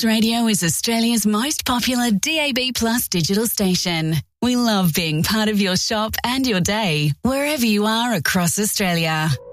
Pulse Radio is Australia's most popular DAB+ digital station. We love being part of your shop and your day, wherever you are across Australia.